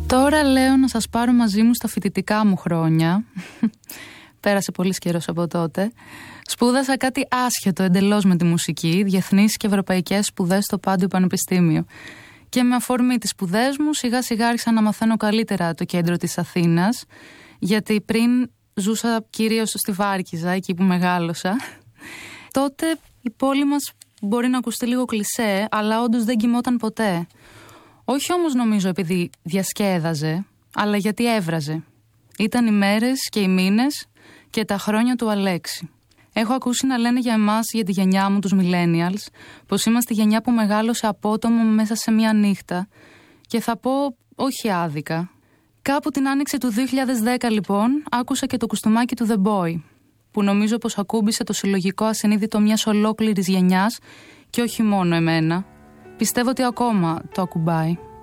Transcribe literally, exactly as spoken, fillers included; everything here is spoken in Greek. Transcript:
Τώρα λέω να σας πάρω μαζί μου στα φοιτητικά μου χρόνια. Πέρασε πολύς καιρός από τότε. Σπούδασα κάτι άσχετο εντελώς με τη μουσική, διεθνείς και ευρωπαϊκές σπουδές στο Πάντιο Πανεπιστήμιο. Και με αφορμή τις σπουδές μου, σιγά σιγά άρχισα να μαθαίνω καλύτερα το κέντρο της Αθήνας, γιατί πριν ζούσα κυρίως στη Βάρκηζα, εκεί που μεγάλωσα. Τότε η πόλη μας μπορεί να ακουστεί λίγο κλισέ, αλλά όντως δεν κοιμόταν ποτέ. Όχι όμως νομίζω επειδή διασκέδαζε, αλλά γιατί έβραζε. Ήταν οι μέρες και οι μήνες και τα χρόνια του Αλέξη. Έχω ακούσει να λένε για εμάς, για τη γενιά μου, τους millennials, πως είμαστε η γενιά που μεγάλωσε απότομο μέσα σε μία νύχτα. Και θα πω όχι άδικα. Κάπου την άνοιξη του δύο χιλιάδες δέκα λοιπόν άκουσα και το κουστούμάκι του The Boy, που νομίζω πως ακούμπησε το συλλογικό ασυνείδητο μιας ολόκληρης γενιάς και όχι μόνο εμένα. Πιστεύω ότι ακόμα το ακουμπάει.